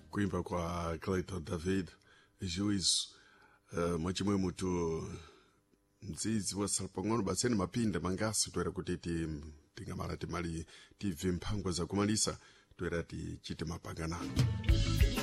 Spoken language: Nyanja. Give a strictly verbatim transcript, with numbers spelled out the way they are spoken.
kuimba kwa Clayton David juizo uh, mwachimwe mutu mzizi wasalpang'ono baseni mapinde mangasi twera kuti ti tingamala timali tive mphango za kumalisa twera tichite mapangano